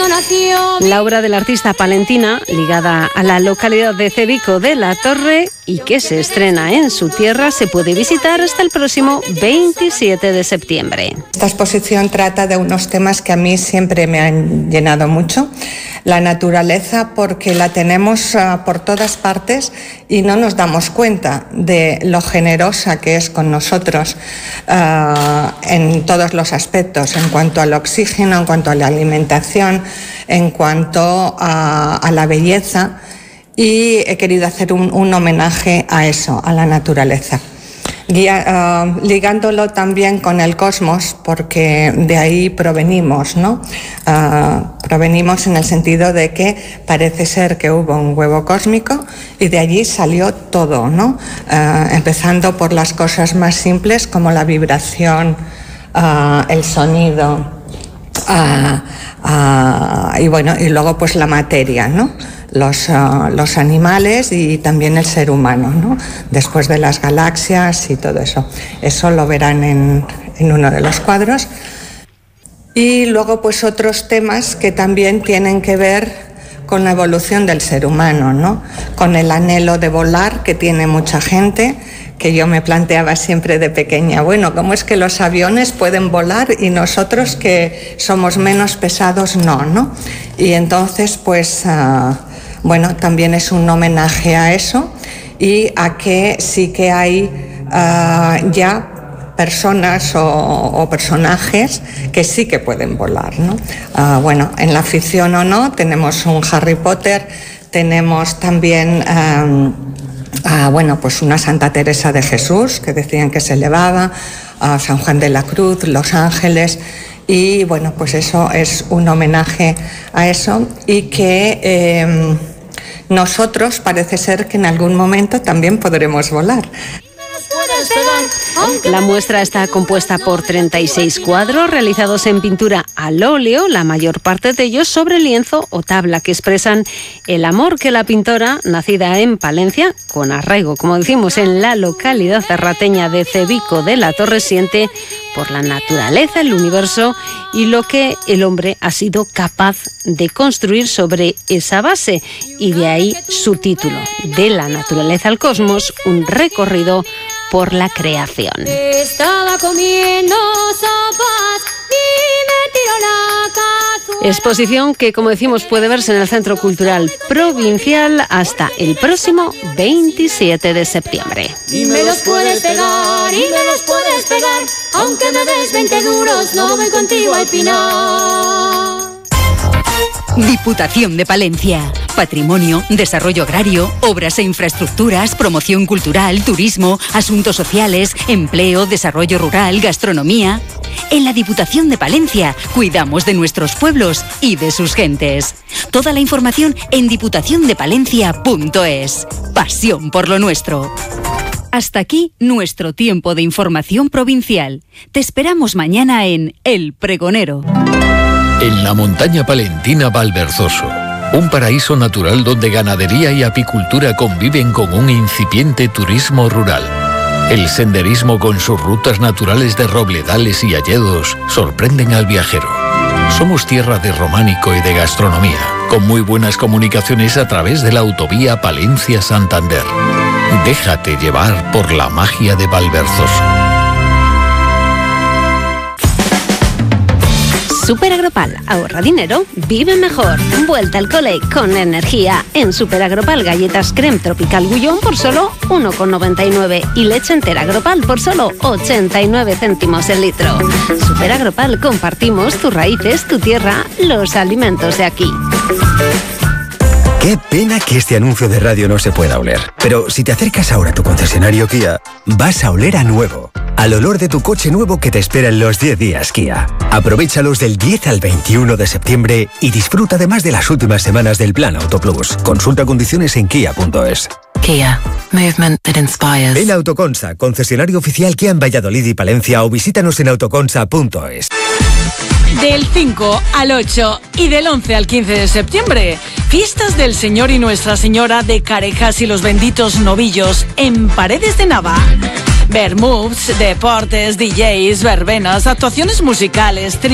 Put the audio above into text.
La obra del artista palentina, ligada a la localidad de Cebico de la Torre y que se estrena en su tierra, se puede visitar hasta el próximo 27 de septiembre. Esta exposición trata de unos temas que a mí siempre me han llenado mucho. La naturaleza, porque la tenemos por todas partes y no nos damos cuenta de lo generosa que es con nosotros en todos los aspectos, en cuanto al oxígeno, en cuanto a la alimentación, en cuanto a la belleza, y he querido hacer un homenaje a eso, a la naturaleza. Ligándolo también con el cosmos, porque de ahí provenimos, ¿no? Provenimos en el sentido de que parece ser que hubo un huevo cósmico y de allí salió todo, ¿no? Empezando por las cosas más simples como la vibración, el sonido, y bueno, y luego pues la materia, ¿no? Los animales y también el ser humano, ¿no? Después de las galaxias y todo eso. Eso lo verán en uno de los cuadros. Y luego pues otros temas que también tienen que ver con la evolución del ser humano, ¿no? Con el anhelo de volar que tiene mucha gente, que yo me planteaba siempre de pequeña, bueno, ¿cómo es que los aviones pueden volar y nosotros que somos menos pesados no? Y entonces pues bueno, también es un homenaje a eso y a que sí que hay ya personas o personajes que sí que pueden volar, ¿no? Bueno, en la ficción o no, tenemos un Harry Potter, tenemos también bueno, pues una Santa Teresa de Jesús, que decían que se elevaba, San Juan de la Cruz, los ángeles, y bueno, pues eso es un homenaje a eso y que nosotros parece ser que en algún momento también podremos volar. La muestra está compuesta por 36 cuadros realizados en pintura al óleo, la mayor parte de ellos sobre lienzo o tabla, que expresan el amor que la pintora, nacida en Palencia, con arraigo, como decimos, en la localidad cerrateña de Cebico de la Torre, siente por la naturaleza, el universo y lo que el hombre ha sido capaz de construir sobre esa base. Y de ahí su título, De la naturaleza al cosmos, un recorrido por la creación. Estaba comiendo sopas y me tiró la cazuela. Exposición que, como decimos, puede verse en el Centro Cultural Provincial hasta el próximo 27 de septiembre. Y me los puedes pegar, y me los puedes pegar, aunque me des 20 duros, no voy contigo al pinar. Diputación de Palencia. Patrimonio, desarrollo agrario, obras e infraestructuras, promoción cultural, turismo, asuntos sociales, empleo, desarrollo rural, gastronomía. En la Diputación de Palencia cuidamos de nuestros pueblos y de sus gentes. Toda la información en diputaciondepalencia.es. Pasión por lo nuestro. Hasta aquí nuestro tiempo de información provincial. Te esperamos mañana en El Pregonero. En la montaña palentina Valverzoso, un paraíso natural donde ganadería y apicultura conviven con un incipiente turismo rural. El senderismo con sus rutas naturales de robledales y hayedos sorprenden al viajero. Somos tierra de románico y de gastronomía, con muy buenas comunicaciones a través de la autovía Palencia-Santander. Déjate llevar por la magia de Valverzoso. Superagropal, ahorra dinero, vive mejor. Vuelta al cole con energía. En Superagropal, galletas creme tropical Gullón por solo 1,99 y leche entera Agropal por solo 89 céntimos el litro. Superagropal, compartimos tus raíces, tu tierra, los alimentos de aquí. Qué pena que este anuncio de radio no se pueda oler. Pero si te acercas ahora a tu concesionario Kia, vas a oler a nuevo. Al olor de tu coche nuevo que te espera en los 10 días Kia. Aprovéchalos del 10 al 21 de septiembre y disfruta además de las últimas semanas del Plan Auto Plus. Consulta condiciones en kia.es. Kia. Movement that inspires. Ven a Autoconsa, concesionario oficial Kia en Valladolid y Palencia, o visítanos en autoconsa.es. Del 5 al 8 y del 11 al 15 de septiembre, fiestas del Señor y Nuestra Señora de Carejas y los benditos novillos en Paredes de Nava. Vermouths, deportes, DJs, verbenas, actuaciones musicales,